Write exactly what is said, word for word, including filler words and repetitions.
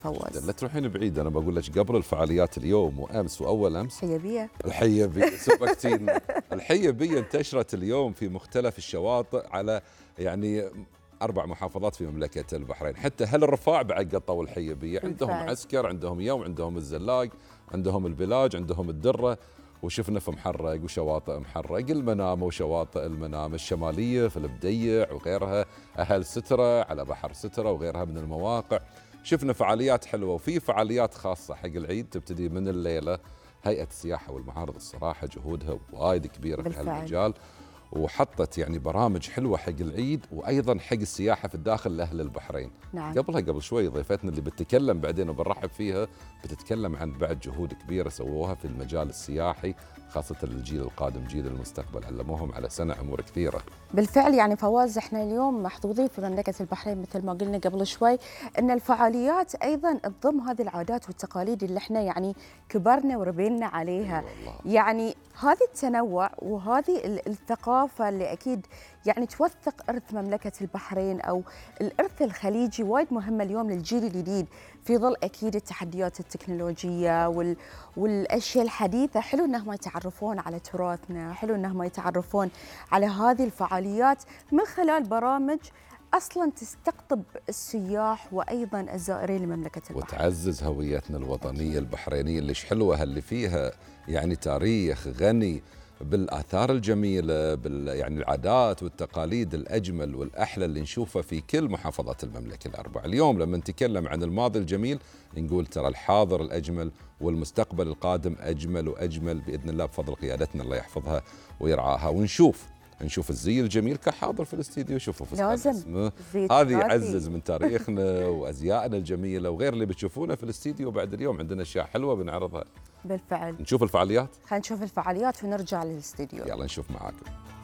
فواز؟ لا تروحين بعيد، انا بقول لك قبل الفعاليات اليوم وامس واول امس. الحية بية. الحية بية سبقتين. الحية بية انتشرت اليوم في مختلف الشواطئ على يعني اربع محافظات في مملكه البحرين، حتى هل الرفاع بعد قطوا الحية بية، عندهم بالفعل. عسكر، عندهم يوم، عندهم الزلاق، عندهم البلاج، عندهم الدره، وشفنا في محرق وشواطئ محرق، المنامه وشواطئ المنامه الشماليه في البديع وغيرها، اهل ستره على بحر ستره وغيرها من المواقع. شفنا فعاليات حلوه، وفي فعاليات خاصه حق العيد تبتدي من الليله. هيئه السياحه والمعارض الصراحه جهودها وايد كبيره في هالمجال، وحطت يعني برامج حلوه حق العيد وايضا حق السياحه في الداخل لاهل البحرين. نعم. قبلها قبل شوي ضيفتنا اللي بتتكلم بعدين وبنرحب فيها بتتكلم عن بعد جهود كبيره سووها في المجال السياحي، خاصه للجيل القادم، جيل المستقبل، علموهم على سنه امور كثيره. بالفعل يعني فواز، احنا اليوم محظوظين في مملكه البحرين مثل ما قلنا قبل شوي ان الفعاليات ايضا تضم هذه العادات والتقاليد اللي احنا يعني كبرنا وربينا عليها. يعني هذه التنوع وهذه الثقافه اللي اكيد يعني توثق ارث مملكه البحرين او الارث الخليجي وايد مهمه اليوم للجيل الجديد، في ظل اكيد التحديات التكنولوجيه وال... والاشياء الحديثه. حلو انهم يتعرفون على تراثنا، حلو انهم يتعرفون على هذه الفعاليات من خلال برامج اصلا تستقطب السياح وايضا الزائرين لمملكه البحرين، وتعزز هويتنا الوطنيه البحرينيه اللي حلوه، اللي فيها يعني تاريخ غني بالآثار الجميلة، بال يعني العادات والتقاليد الأجمل والأحلى اللي نشوفها في كل محافظات المملكة الأربع. اليوم لما نتكلم عن الماضي الجميل نقول ترى الحاضر الأجمل والمستقبل القادم أجمل وأجمل بإذن الله بفضل قيادتنا الله يحفظها ويرعاها. ونشوف نشوف الزي الجميل كحاضر في الاستديو، شوفوا فستان اسمه، هذا يعزز من تاريخنا وازيائنا الجميله وغير اللي بتشوفونه في الاستديو. بعد اليوم عندنا اشياء حلوه بنعرضها. بالفعل. نشوف الفعاليات، خلينا نشوف الفعاليات ونرجع للاستديو. يلا نشوف معاكم.